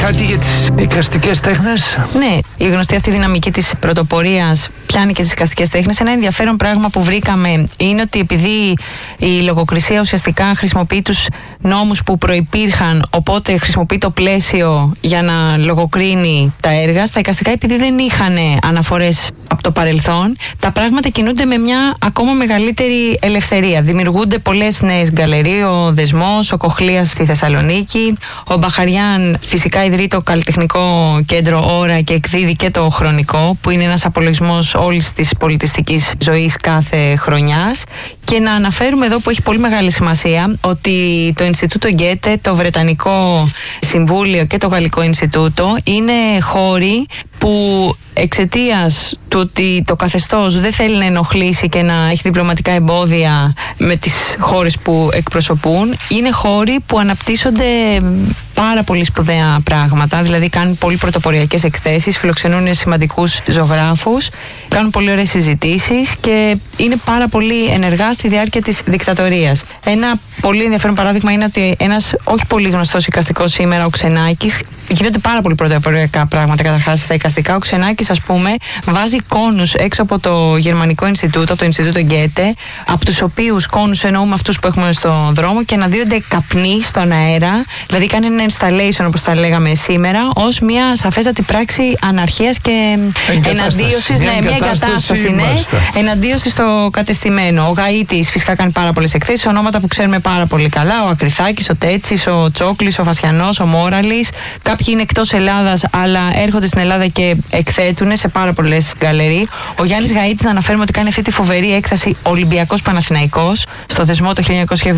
Κάτι για τις εικαστικές τέχνες. Ναι, η γνωστή αυτή δυναμική της πρωτοπορίας πιάνει και τις εικαστικές τέχνες. Ένα ενδιαφέρον πράγμα που βρήκαμε είναι ότι επειδή η λογοκρισία ουσιαστικά χρησιμοποιεί τους νόμους που προϋπήρχαν, οπότε χρησιμοποιεί το πλαίσιο για να λογοκρίνει τα έργα, στα εικαστικά, επειδή δεν είχαν αναφορές από το παρελθόν, τα πράγματα κινούνται με μια ακόμα μεγαλύτερη ελευθερία. Δημιουργούνται πολλές νέες γκαλερί, ο Δεσμός, ο Κοχλίας στη Θεσσαλονίκη, ο Μπαχαριάν φυσικά ιδρύει το καλλιτεχνικό κέντρο Ώρα και εκδίδει και το Χρονικό, που είναι ένας απολογισμός όλης της πολιτιστικής ζωής κάθε χρονιάς. Και να αναφέρουμε εδώ, που έχει πολύ μεγάλη σημασία, ότι το Ινστιτούτο Γκέτε, το Βρετανικό Συμβούλιο και το Γαλλικό Ινστιτούτο είναι χώροι που εξαιτίας του ότι το καθεστώς δεν θέλει να ενοχλήσει και να έχει διπλωματικά εμπόδια με τις χώρες που εκπροσωπούν, είναι χώροι που αναπτύσσονται πάρα πολύ σπουδαία πράγματα, δηλαδή κάνουν πολύ πρωτοποριακές εκθέσεις, φιλοξενούν σημαντικούς ζωγράφους, κάνουν πολύ ωραίες συζητήσεις και είναι πάρα πολύ ενεργά στη διάρκεια της δικτατορίας. Ένα πολύ ενδιαφέρον παράδειγμα είναι ότι ένας όχι πολύ γνωστός εικαστικός σήμερα, ο Ξενάκης, γίνονται πάρα πολύ πρωτοποριακά πράγματα καταρχάς στα εικαστικά. Ο Ξενάκης, ας πούμε, βάζει κόνους έξω από το Γερμανικό Ινστιτούτο, το Ινστιτούτο Γκέτε, από τους οποίους κόνους εννοούμε αυτούς που έχουμε στον δρόμο, και αναδύονται καπνοί στον αέρα, δηλαδή κάνει ένα installation, όπως τα λέγαμε σήμερα, ως μια σαφέστατη πράξη αναρχίας και εναντίωσης. Ναι, μια εγκατάσταση, ναι, εναντίωση στο κατεστημένο. Ο Γαΐτης φυσικά κάνει πάρα πολλές εκθέσεις, ονόματα που ξέρουμε πάρα πολύ καλά, ο Ακριθάκης, ο Τέτσης, ο Τσόκλης, ο Φασιανός, ο Μόραλης. Κάποιοι είναι εκτός Ελλάδας, αλλά έρχονται στην Ελλάδα και εκθέτουν σε πάρα πολλές γκαλερί. Ο Γιάννης Γαΐτης, να αναφέρουμε ότι κάνει αυτή τη φοβερή έκθεση Ολυμπιακός Παναθηναϊκός στο Θεσμό το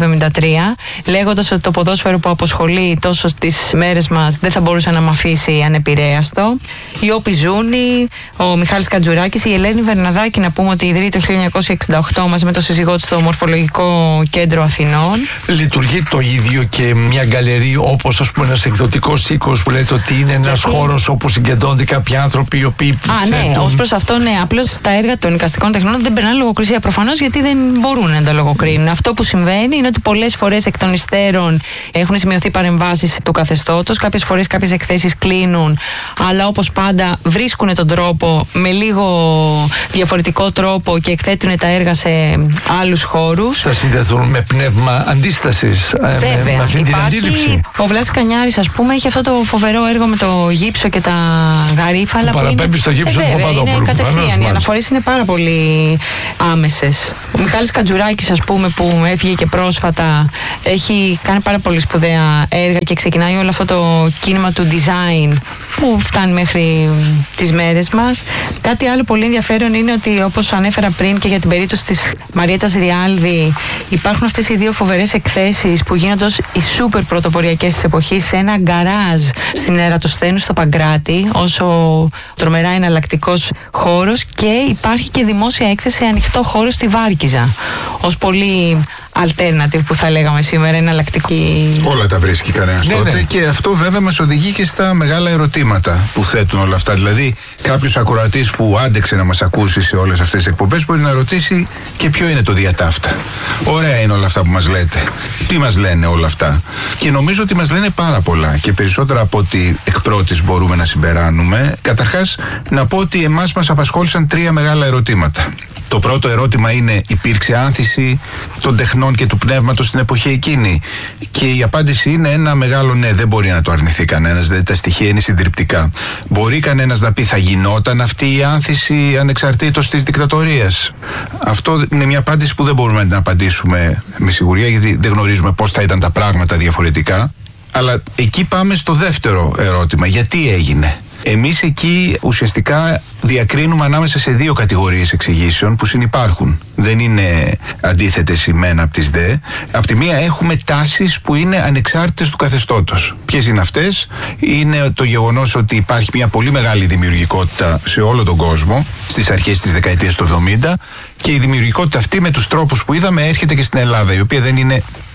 1973, λέγοντας ότι το ποδόσφαιρο που αποσχολεί τόσο στις μέρες μας δεν θα μπορούσε να μ' αφήσει ανεπηρέαστο. Η Όπη Ζούνη, ο Μιχάλης Κατζουράκης, η Ελένη Βερναδάκη, να πούμε ότι ιδρύει το 1968 μαζί με το σύζυγό της στο Μορφολογικό Κέντρο Αθηνών. Λειτουργεί το ίδιο και μια γκαλερί, όπως ας πούμε ένας εκδοτικός οίκος που λέτε ότι είναι ένας χώρος όπου συγκεντρώνονται κάποιοι άνθρωποι οι οποίοι. Ναι, ως προς αυτό, ναι. Απλώς τα έργα των εικαστικών τεχνών δεν περνάνε λογοκρισία προφανώς, γιατί δεν μπορούν να τα λογοκρίνουν. Αυτό που συμβαίνει είναι ότι πολλές φορές εκ των υστέρων έχουν σημειωθεί παρεμβάσεις του καθεστώτος. Κάποιες φορές κάποιες εκθέσεις κλείνουν, αλλά όπως πάντα βρίσκουν τον τρόπο με λίγο διαφορετικό τρόπο και εκθέτουν τα έργα σε άλλους χώρους. Θα συνδεθούν με πνεύμα αντίστασης. Βέβαια. Με αυτή την αντίληψη. Ο Βλάσης Κανιάρης, ας πούμε, έχει αυτό το φοβερό έργο με το γύψο και τα γαρίφαλα. Παραπέμπει στο γύψο του Παπαδόπουλου. Είναι κατευθείαν. Οι αναφορές είναι πάρα πολύ άμεσες. Ο Μιχάλης Κατζουράκης, ας πούμε, που έφυγε και πρόσφατα, έχει κάνει πάρα πολύ σπουδαία έργα και ξεκινάει όλο αυτό το κίνημα του design που φτάνει μέχρι τις μέρες μας. Κάτι άλλο πολύ ενδιαφέρον είναι ότι, όπως ανέφερα πριν και για την περίπτωση της Μαριέτας Ριάλδη, υπάρχουν αυτές οι δύο φοβερές εκθέσεις που γίνονται ως οι σούπερ πρωτοποριακές της εποχής σε ένα γκαράζ στην Ερατοσθένου στο Παγκράτη, όσο τρομερά εναλλακτικός χώρος, και υπάρχει και δημόσια έκθεση ανοιχτό χώρο στη Βάρκιζα, ως πολύ alternative που θα λέγαμε σήμερα, εναλλακτική. Όλα τα βρίσκει κανένας τότε. Ναι. Και αυτό βέβαια μας οδηγεί και στα μεγάλα ερωτήματα που θέτουν όλα αυτά. Δηλαδή, κάποιος ακροατής που άντεξε να μας ακούσει σε όλες αυτές τις εκπομπές μπορεί να ρωτήσει και ποιο είναι το διατάφτα. Ωραία είναι όλα αυτά που μας λέτε. Τι μας λένε όλα αυτά? Και νομίζω ότι μας λένε πάρα πολλά και περισσότερα από ότι εκ πρώτης μπορούμε να συμπεράνουμε. Καταρχάς, να πω ότι εμάς μας απασχόλησαν τρία μεγάλα ερωτήματα. Το πρώτο ερώτημα είναι: υπήρξε άνθηση των τεχνών και του πνεύματος στην εποχή εκείνη? Και η απάντηση είναι ένα μεγάλο ναι, δεν μπορεί να το αρνηθεί κανένας, δηλαδή τα στοιχεία είναι συντριπτικά. Μπορεί κανένας να πει θα γινόταν αυτή η άνθηση ανεξαρτήτως της δικτατορίας? Αυτό είναι μια απάντηση που δεν μπορούμε να την απαντήσουμε με σιγουριά, γιατί δεν γνωρίζουμε πώς θα ήταν τα πράγματα διαφορετικά. Αλλά εκεί πάμε στο δεύτερο ερώτημα: γιατί έγινε? Εμείς εκεί ουσιαστικά διακρίνουμε ανάμεσα σε δύο κατηγορίες εξηγήσεων που συνυπάρχουν. Δεν είναι αντίθετες η μένα από τις δε. Απ' τη μία έχουμε τάσεις που είναι ανεξάρτητες του καθεστώτος. Ποιες είναι αυτές? Είναι το γεγονός ότι υπάρχει μια πολύ μεγάλη δημιουργικότητα σε όλο τον κόσμο στις αρχές της δεκαετίας του 70, και η δημιουργικότητα αυτή με τους τρόπους που είδαμε έρχεται και στην Ελλάδα, η οποία δεν είναι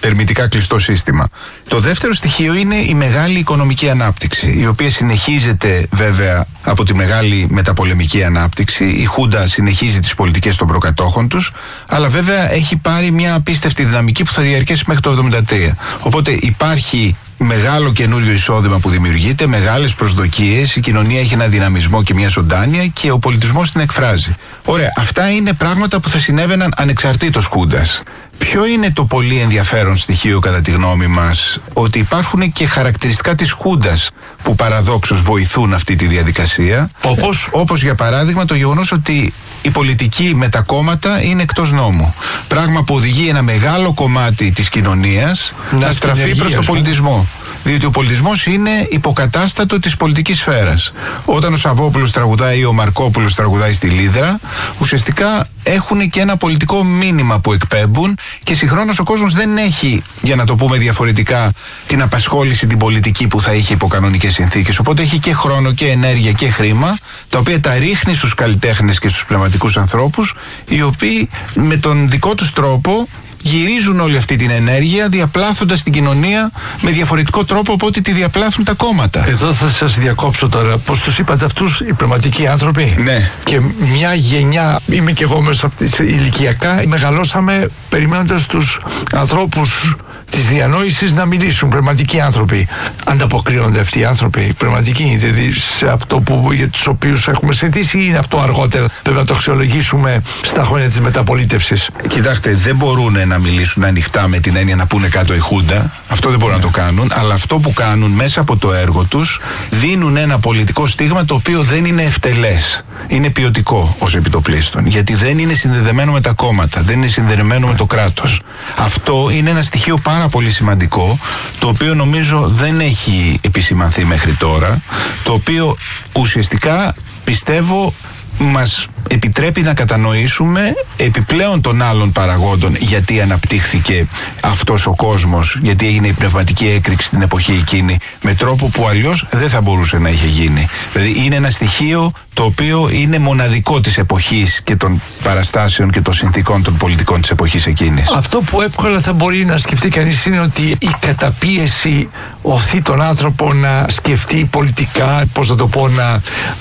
ερμητικά κλειστό σύστημα. Το δεύτερο στοιχείο είναι η μεγάλη οικονομική ανάπτυξη, η οποία συνεχίζεται βέβαια από τη μεγάλη μεταπολεμική ανάπτυξη. Η Χούντα συνεχίζει τις πολιτικές των προκατόχων τους, αλλά βέβαια έχει πάρει μια απίστευτη δυναμική που θα διαρκέσει μέχρι το 1973. Οπότε υπάρχει μεγάλο καινούριο εισόδημα που δημιουργείται, μεγάλες προσδοκίες, η κοινωνία έχει ένα δυναμισμό και μια ζωντάνια και ο πολιτισμός την εκφράζει. Ωραία, αυτά είναι πράγματα που θα συνέβαιναν ανεξαρτήτως Χούντας. Ποιο είναι το πολύ ενδιαφέρον στοιχείο κατά τη γνώμη μας? Ότι υπάρχουν και χαρακτηριστικά της Χούντας που παραδόξως βοηθούν αυτή τη διαδικασία. Όπως για παράδειγμα το γεγονός ότι η πολιτική με τα κόμματα είναι εκτός νόμου. Πράγμα που οδηγεί ένα μεγάλο κομμάτι της κοινωνίας να στραφεί προς τον πολιτισμό. Διότι ο πολιτισμός είναι υποκατάστατο της πολιτικής σφαίρας. Όταν ο Σαββόπουλος τραγουδάει ή ο Μαρκόπουλος τραγουδάει στη Λίδρα, ουσιαστικά έχουν και ένα πολιτικό μήνυμα που εκπέμπουν και συγχρόνως ο κόσμος δεν έχει, για να το πούμε διαφορετικά, την απασχόληση την πολιτική που θα είχε υπό κανονικές συνθήκες. Οπότε έχει και χρόνο και ενέργεια και χρήμα, τα οποία τα ρίχνει στους καλλιτέχνες και στους πνευματικούς ανθρώπους, οι οποίοι με τον δικό τους τρόπο γυρίζουν όλη αυτή την ενέργεια διαπλάθοντας την κοινωνία με διαφορετικό τρόπο από ό,τι τη διαπλάθουν τα κόμματα. Εδώ θα σας διακόψω τώρα. Πώς τους είπατε αυτούς οι πνευματικοί άνθρωποι? Ναι. Και μια γενιά, είμαι και εγώ μέσα ηλικιακά, μεγαλώσαμε περιμένοντας τους ανθρώπους της διανόησης να μιλήσουν, πνευματικοί άνθρωποι. Ανταποκρίνονται αυτοί οι άνθρωποι πνευματικοί, δηλαδή σε αυτό για τους οποίους έχουμε συνηθίσει, ή είναι αυτό αργότερα? Πρέπει να το αξιολογήσουμε στα χρόνια της μεταπολίτευσης. Κοιτάξτε, δεν μπορούν να μιλήσουν ανοιχτά με την έννοια να πούνε κάτω η Χούντα. Αυτό δεν μπορούν να το κάνουν. Αλλά αυτό που κάνουν μέσα από το έργο τους, δίνουν ένα πολιτικό στίγμα το οποίο δεν είναι ευτελές. Είναι ποιοτικό ως επιτοπλίστων. Γιατί δεν είναι συνδεδεμένο με τα κόμματα, δεν είναι συνδεδεμένο με το κράτος. Αυτό είναι ένα στοιχείο πάρα πολύ σημαντικό, το οποίο νομίζω δεν έχει επισημανθεί μέχρι τώρα, το οποίο ουσιαστικά πιστεύω μας επιτρέπει να κατανοήσουμε επιπλέον των άλλων παραγόντων γιατί αναπτύχθηκε αυτός ο κόσμος, γιατί έγινε η πνευματική έκρηξη την εποχή εκείνη με τρόπο που αλλιώς δεν θα μπορούσε να είχε γίνει. Δηλαδή είναι ένα στοιχείο το οποίο είναι μοναδικό της εποχής και των παραστάσεων και των συνθήκων των πολιτικών της εποχής εκείνης. Αυτό που εύκολα θα μπορεί να σκεφτεί κανείς είναι ότι η καταπίεση οθεί τον άνθρωπο να σκεφτεί πολιτικά, πώς να το πω, να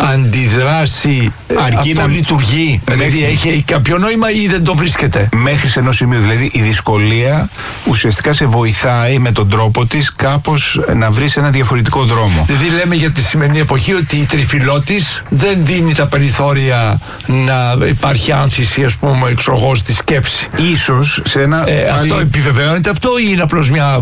αντιδράσει. Αρκεί αυτό να λειτουργεί. Δηλαδή έχει κάποιο νόημα ή δεν το βρίσκεται? Μέχρι σε ενός σημείου. Δηλαδή η δυσκολία ουσιαστικά σε βοηθάει με τον τρόπο της κάπως να βρεις ένα διαφορετικό δρόμο. Δηλαδή λέμε για τη σημερινή εποχή ότι η τριφυλότης δεν δίνει τα περιθώρια να υπάρχει άνθηση, ας πούμε, εξωγός στη σκέψη. Ίσως σε ένα. Αυτό επιβεβαιώνεται αυτό ή είναι απλώς μια,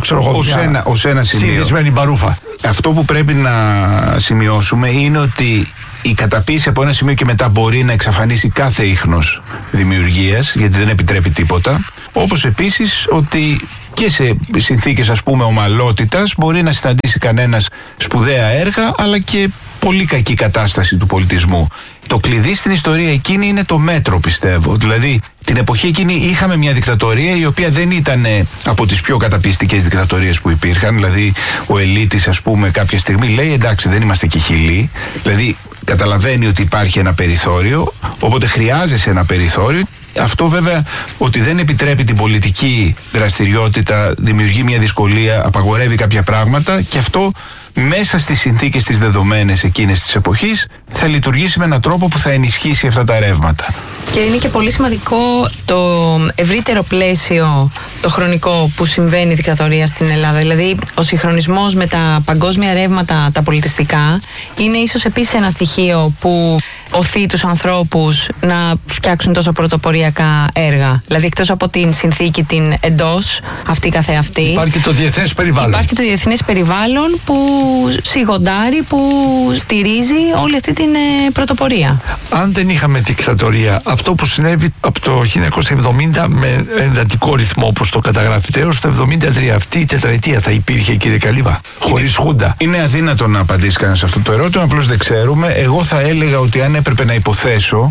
ως ένα σημείο. Συνδυσμένη μπαρούφα? Αυτό που πρέπει να σημειώσουμε είναι ότι η καταπίεση από ένα σημείο και μετά μπορεί να εξαφανίσει κάθε ίχνος δημιουργίας, γιατί δεν επιτρέπει τίποτα. Όπως επίσης ότι και σε συνθήκες, ας πούμε, ομαλότητας μπορεί να συναντήσει κανένας σπουδαία έργα, αλλά και πολύ κακή κατάσταση του πολιτισμού. Το κλειδί στην ιστορία εκείνη είναι το μέτρο, πιστεύω. Δηλαδή, την εποχή εκείνη είχαμε μια δικτατορία η οποία δεν ήταν από τις πιο καταπιεστικές δικτατορίες που υπήρχαν. Δηλαδή, ο Ελίτης, ας πούμε, κάποια στιγμή λέει: εντάξει, δεν είμαστε και χιλοί. Δηλαδή, καταλαβαίνει ότι υπάρχει ένα περιθώριο, οπότε χρειάζεσαι ένα περιθώριο. Αυτό βέβαια ότι δεν επιτρέπει την πολιτική δραστηριότητα, δημιουργεί μια δυσκολία, απαγορεύει κάποια πράγματα και αυτό μέσα στις συνθήκες τις δεδομένες εκείνες της εποχής θα λειτουργήσει με έναν τρόπο που θα ενισχύσει αυτά τα ρεύματα. Και είναι και πολύ σημαντικό το ευρύτερο πλαίσιο, το χρονικό που συμβαίνει η δικτατορία στην Ελλάδα. Δηλαδή ο συγχρονισμός με τα παγκόσμια ρεύματα, τα πολιτιστικά, είναι ίσως επίσης ένα στοιχείο που οθεί τους ανθρώπους να φτιάξουν τόσο πρωτοποριακά έργα. Δηλαδή εκτός από την συνθήκη την εντός, αυτή καθεαυτή, υπάρχει το διεθνές περιβάλλον. Υπάρχει το διεθνές περιβάλλον που σιγοντάρει, που στηρίζει όλη αυτή την πρωτοπορία. Αν δεν είχαμε δικτατορία, αυτό που συνέβη από το 1970 με εντατικό ρυθμό όπως το καταγράφεται έως το 1973, αυτή η τετραετία θα υπήρχε, κύριε Καλύβα, χωρίς Χούντα? Είναι αδύνατο να απαντήσει κανείς σε αυτό το ερώτημα, απλώς δεν ξέρουμε. Εγώ θα έλεγα ότι αν έπρεπε να υποθέσω,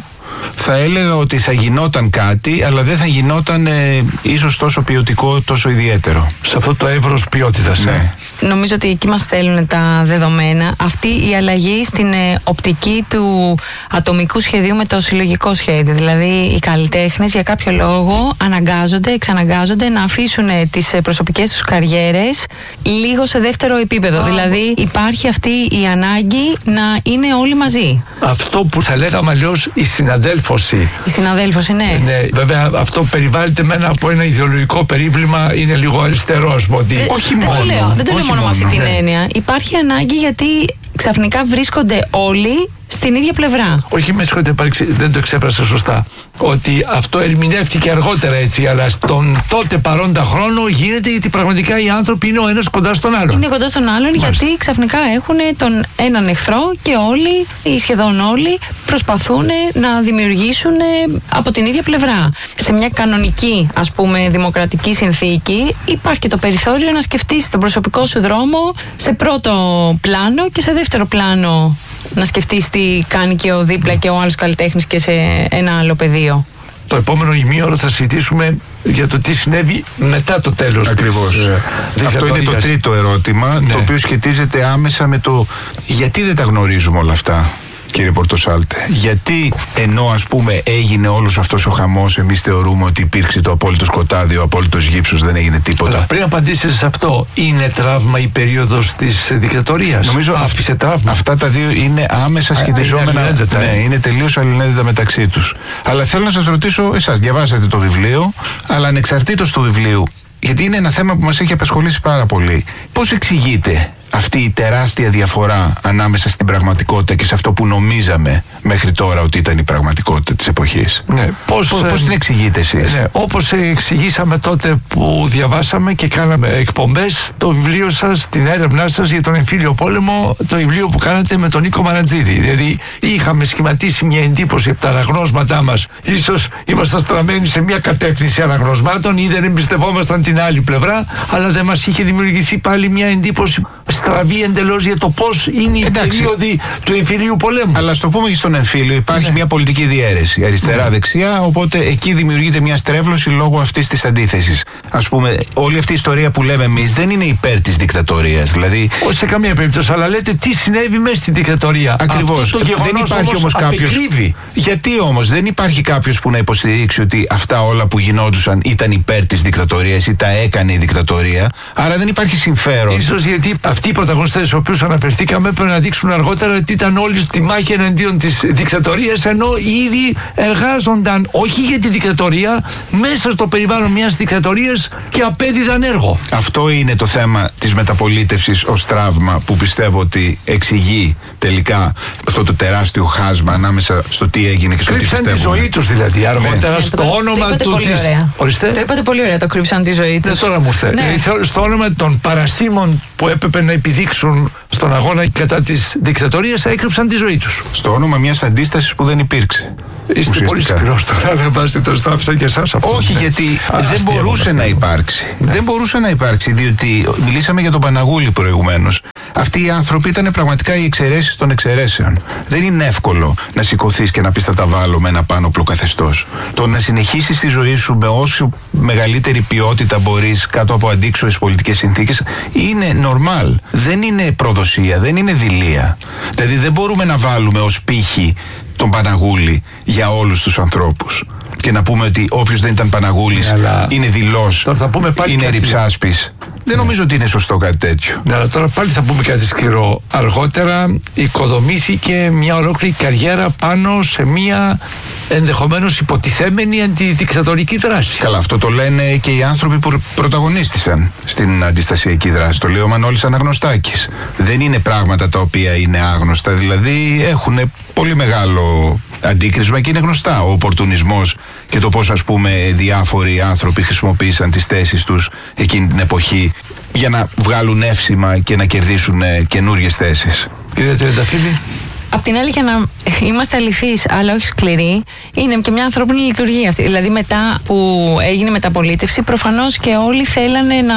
θα έλεγα ότι θα γινόταν κάτι, αλλά δεν θα γινόταν ίσως τόσο ποιοτικό, τόσο ιδιαίτερο. Σε αυτό το εύρος ποιότητας. Ναι. Νομίζω ότι εκεί μας στέλνουν τα δεδομένα. Αυτή η αλλαγή στην οπτική του ατομικού σχεδίου με το συλλογικό σχέδιο. Δηλαδή οι καλλιτέχνες για κάποιο λόγο εξαναγκάζονται να αφήσουν τις προσωπικές τους καριέρες λίγο σε δεύτερο επίπεδο. Δηλαδή υπάρχει αυτή η ανάγκη να είναι όλοι μαζί. Αυτό που θα λέγαμε αλλιώς η συναδέλφωση. Η συναδέλφωση, ναι. Ναι, βέβαια αυτό περιβάλλεται μένα από ένα ιδεολογικό περίβλημα, είναι λίγο αριστερό. Όχι μόνο. Δεν το λέω μόνο με αυτή την έννοια. Υπάρχει ανάγκη γιατί ξαφνικά βρίσκονται όλοι στην ίδια πλευρά. Όχι, με συγχωρείτε, δεν το εξέφρασα σωστά. Ότι αυτό ερμηνεύτηκε αργότερα έτσι, αλλά στον τότε παρόντα χρόνο γίνεται γιατί πραγματικά οι άνθρωποι είναι ο ένας κοντά στον άλλον. Είναι κοντά στον άλλον. Μάλιστα. Γιατί ξαφνικά έχουν τον έναν εχθρό και όλοι, ή σχεδόν όλοι, προσπαθούν να δημιουργήσουν από την ίδια πλευρά. Σε μια κανονική, ας πούμε, δημοκρατική συνθήκη υπάρχει και το περιθώριο να σκεφτείς τον προσωπικό σου δρόμο σε πρώτο πλάνο και σε δεύτερο πλάνο να σκεφτείς τι κάνει και ο δίπλα και ο άλλος καλλιτέχνης και σε ένα άλλο πεδίο. Το επόμενο ημίωρο θα συζητήσουμε για το τι συνέβη μετά το τέλος. Ακριβώς. Αυτό είναι το τρίτο ερώτημα, ναι, το οποίο σχετίζεται άμεσα με το γιατί δεν τα γνωρίζουμε όλα αυτά, κύριε Πορτοσάλτε. Γιατί ενώ ας πούμε έγινε όλος αυτός ο χαμός, εμείς θεωρούμε ότι υπήρξε το απόλυτο σκοτάδι, ο απόλυτος γύψος, δεν έγινε τίποτα. Αλλά πριν απαντήσεις σε αυτό, είναι τραύμα η περίοδος της δικτατορίας? Νομίζω άφησε τραύμα. Αυτά τα δύο είναι άμεσα σχετιζόμενα. Ναι, είναι τελείως αλληλένδετα μεταξύ τους. Αλλά θέλω να σας ρωτήσω, εσάς διαβάσατε το βιβλίο, αλλά ανεξαρτήτως του βιβλίου, γιατί είναι ένα θέμα που μας έχει απασχολήσει πάρα πολύ. Πώς εξηγείτε αυτή η τεράστια διαφορά ανάμεσα στην πραγματικότητα και σε αυτό που νομίζαμε μέχρι τώρα ότι ήταν η πραγματικότητα της εποχής? Ναι, πώς την εξηγείτε εσείς? Ναι, όπως εξηγήσαμε τότε που διαβάσαμε και κάναμε εκπομπές, το βιβλίο σας, την έρευνά σας για τον εμφύλιο πόλεμο, το βιβλίο που κάνατε με τον Νίκο Μαραντζίδη. Δηλαδή είχαμε σχηματίσει μια εντύπωση από τα αναγνώσματά μας. Ίσως ήμασταν στραμμένοι σε μια κατεύθυνση αναγνωσμάτων ή δεν εμπιστευόμασταν την άλλη πλευρά, αλλά δεν μας είχε δημιουργηθεί πάλι μια εντύπωση στραβή εντελώς για το πώς είναι η περίοδη του εμφυλίου πολέμου. Αλλά στο πούμε και στον εμφύλιο υπάρχει μια πολιτική διαίρεση αριστερά-δεξιά, οπότε εκεί δημιουργείται μια στρέβλωση λόγω αυτής της αντίθεσης. Ας πούμε, όλη αυτή η ιστορία που λέμε εμείς δεν είναι υπέρ της δικτατορίας. Δηλαδή... Όχι σε καμία περίπτωση, αλλά λέτε τι συνέβη μέσα στην δικτατορία. Ακριβώς. Δεν υπάρχει όμως κάποιος. Γιατί όμως δεν υπάρχει κάποιος που να υποστηρίξει ότι αυτά όλα που γινόντουσαν ήταν υπέρ της δικτατορίας ή τα έκανε η δικτατορία. Άρα δεν υπάρχει συμφέρον. Ίσως γιατί αυτοί οι πρωταγωνιστές στους οποίους αναφερθήκαμε πρέπει να δείξουν αργότερα ότι ήταν όλοι στη μάχη εναντίον της δικτατορίας, ενώ ήδη εργάζονταν όχι για τη δικτατορία, μέσα στο περιβάλλον μιας δικτατορίας και απέδιδαν έργο. Αυτό είναι το θέμα της μεταπολίτευσης ως τραύμα που πιστεύω ότι εξηγεί τελικά αυτό το τεράστιο χάσμα ανάμεσα στο τι έγινε και στο τι πιστεύουμε. Κρύψαν τη ζωή τους δηλαδή αργότερα στο όνομα του της... Το είπατε πολύ ωραία, το κρύψαν τη ζωή τους. Τώρα μου ήρθε. Στο όνομα των παρασύμων που έπρεπε να επιδείξουν στον αγώνα κατά της δικτατορίας, έκρυψαν τη ζωή τους. Στο όνομα μιας αντίστασης που δεν υπήρξε. Είστε πολύ σκληρός τώρα, δεν βάζετε το στάφισα και εσάς αυτό. Όχι, γιατί δεν μπορούσε να υπάρξει. Δεν μπορούσε να υπάρξει, διότι μιλήσαμε για τον Παναγούλη προηγουμένως. Αυτοί οι άνθρωποι ήταν πραγματικά οι εξαιρέσεις των εξαιρέσεων. Δεν είναι εύκολο να σηκωθείς και να πεις θα τα βάλω με ένα πάνωπλο καθεστώς. Το να συνεχίσεις τη ζωή σου με όσο μεγαλύτερη ποιότητα μπορείς κάτω από αντίξωες πολιτικές συνθήκες είναι normal. Δεν είναι προδοσία, δεν είναι δειλία. Δηλαδή δεν μπορούμε να βάλουμε ως πύχη τον Παναγούλη για όλους τους ανθρώπους και να πούμε ότι όποιος δεν ήταν Παναγούλης είναι δειλός, είναι ρυψάσπης. Δεν νομίζω ότι είναι σωστό κάτι τέτοιο. Ναι, αλλά τώρα πάλι θα πούμε κάτι σκληρό. Αργότερα οικοδομήθηκε μια ολόκληρη καριέρα πάνω σε μια ενδεχομένως υποτιθέμενη αντιδικτατορική δράση. Καλά, αυτό το λένε και οι άνθρωποι που πρωταγωνίστησαν στην αντιστασιακή δράση. Το λέει ο Μανώλης Αναγνωστάκης. Δεν είναι πράγματα τα οποία είναι άγνωστα, δηλαδή έχουν πολύ μεγάλο αντίκρισμα και είναι γνωστά. Ο οπορτουνισμός και το πώς ας πούμε διάφοροι άνθρωποι χρησιμοποίησαν τις θέσεις τους εκείνη την εποχή για να βγάλουν εύσημα και να κερδίσουν καινούριες θέσεις. Κύριε Τριανταφύλλη. Απ' την άλλη, για να είμαστε αληθείς, αλλά όχι σκληροί, είναι και μια ανθρώπινη λειτουργία αυτή. Δηλαδή, μετά που έγινε μεταπολίτευση, προφανώς και όλοι θέλανε να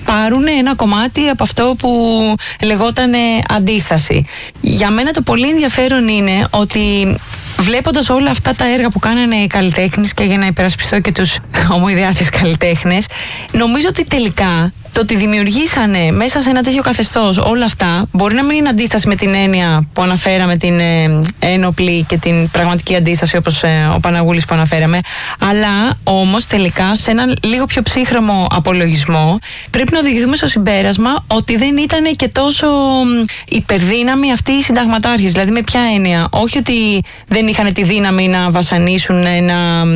πάρουν ένα κομμάτι από αυτό που λεγόταν αντίσταση. Για μένα το πολύ ενδιαφέρον είναι ότι βλέποντας όλα αυτά τα έργα που κάνανε οι καλλιτέχνες, και για να υπερασπιστώ και τους ομοειδεάτες καλλιτέχνες, νομίζω ότι τελικά το ότι δημιουργήσανε μέσα σε ένα τέτοιο καθεστώς όλα αυτά μπορεί να μην είναι αντίσταση με την έννοια που αναφέραμε, την ένοπλη και την πραγματική αντίσταση, όπως ο Παναγούλης που αναφέραμε, αλλά όμως τελικά σε έναν λίγο πιο ψύχρεμο απολογισμό πρέπει να οδηγηθούμε στο συμπέρασμα ότι δεν ήταν και τόσο υπερδύναμοι αυτοί οι συνταγματάρχες. Δηλαδή με ποια έννοια? Όχι ότι δεν είχαν τη δύναμη να βασανίσουν, να...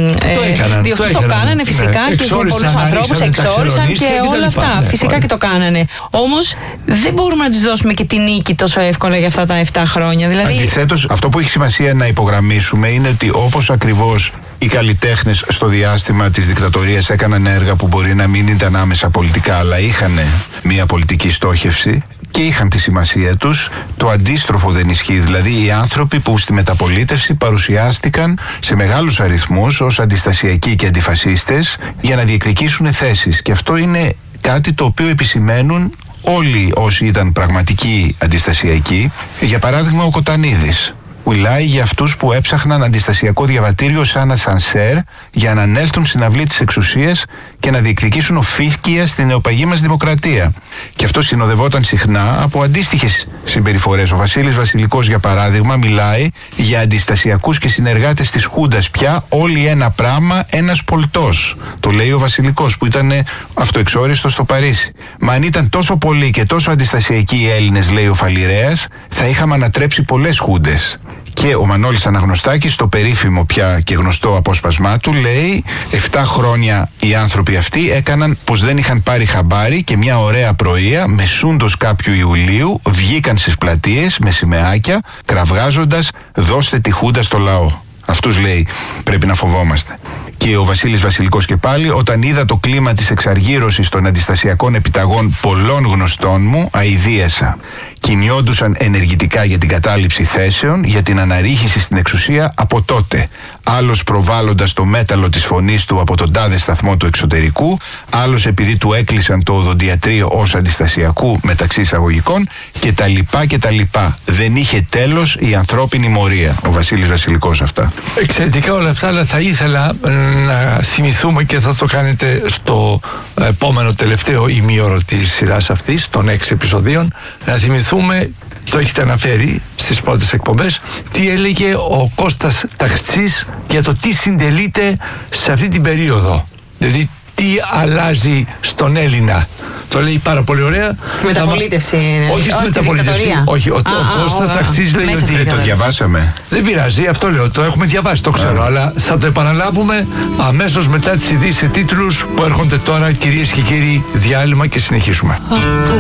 Το κάνανε φυσικά, και σε πολλούς ανθρώπους εξόρισαν και όλα αυτά. Φυσικά και το κάνανε. Όμως δεν μπορούμε να τους δώσουμε και τη νίκη τόσο εύκολα για αυτά τα 7 χρόνια. Δηλαδή... Αντιθέτως, αυτό που έχει σημασία να υπογραμμίσουμε είναι ότι όπως ακριβώς οι καλλιτέχνες στο διάστημα της δικτατορίας έκαναν έργα που μπορεί να μην ήταν άμεσα πολιτικά, αλλά είχαν μια πολιτική στόχευση και είχαν τη σημασία τους, το αντίστροφο δεν ισχύει. Δηλαδή οι άνθρωποι που στη μεταπολίτευση παρουσιάστηκαν σε μεγάλους αριθμούς ως αντιστασιακοί και αντιφασίστες για να διεκδικήσουν θέσεις. Και αυτό είναι κάτι το οποίο επισημαίνουν όλοι όσοι ήταν πραγματικοί αντιστασιακοί. Για παράδειγμα ο Κοτανίδης μιλάει για αυτούς που έψαχναν αντιστασιακό διαβατήριο σαν ασανσέρ για να ανέλθουν στην αυλή της εξουσίας και να διεκδικήσουν οφίσκια στην νεοπαγή μας δημοκρατία. Και αυτό συνοδευόταν συχνά από αντίστοιχες συμπεριφορές. Ο Βασίλης Βασιλικός, για παράδειγμα, μιλάει για αντιστασιακούς και συνεργάτες της Χούντας. Πια όλοι ένα πράγμα, ένας πολιτός. Το λέει ο Βασιλικός, που ήταν αυτοεξόριστος στο Παρίσι. Μα αν ήταν τόσο πολλοί και τόσο αντιστασιακοί οι Έλληνες, λέει ο Φαλιρέας, θα είχαμε ανατρέψει πολλές Χούντες. Και ο Μανώλης Αναγνωστάκης, στο περίφημο πια και γνωστό απόσπασμά του, λέει 7 χρόνια οι άνθρωποι αυτοί έκαναν πως δεν είχαν πάρει χαμπάρι και μια ωραία πρωία, μεσούντος κάποιου Ιουλίου, βγήκαν στις πλατείες με σημαίακια, κραυγάζοντας «Δώστε τη Χούντα στο λαό». Αυτούς, λέει, πρέπει να φοβόμαστε. Και ο Βασίλης Βασιλικός και πάλι, όταν είδα το κλίμα της εξαργύρωσης των αντιστασιακών επιταγών πολλών γνωστών μου, αηδίασα. Κινιόντουσαν ενεργητικά για την κατάληψη θέσεων, για την αναρρίχηση στην εξουσία από τότε. Άλλος προβάλλοντας το μέταλλο της φωνής του από τον τάδε σταθμό του εξωτερικού, άλλος επειδή του έκλεισαν το οδοντιατρίο ως αντιστασιακού μεταξύ εισαγωγικών και τα λοιπά και τα λοιπά. Δεν είχε τέλος η ανθρώπινη μορία. Ο Βασίλης Βασιλικός αυτά. Εξαιρετικά όλα αυτά, αλλά θα ήθελα να θυμηθούμε, και θα το κάνετε στο επόμενο τελευταίο ημίωρο της σειράς αυτής, των 6 επεισοδίων, να θυμηθούμε, το έχετε αναφέρει στις πρώτες εκπομπές, τι έλεγε ο Κώστας Ταχτσής για το τι συντελείται σε αυτή την περίοδο. Δηλαδή τι αλλάζει στον Έλληνα. Το λέει πάρα πολύ ωραία. Στη μεταπολίτευση. Όχι στη μεταπολίτευση. Όχι, ο Κώστας Ταχτσής λέει ότι. Το διαβάσαμε. Δεν πειράζει, αυτό λέω. Το έχουμε διαβάσει, το ξέρω. Αλλά θα το επαναλάβουμε αμέσως μετά τις ειδήσεις σε τίτλους που έρχονται τώρα, κυρίες και κύριοι. Διάλειμμα και συνεχίσουμε.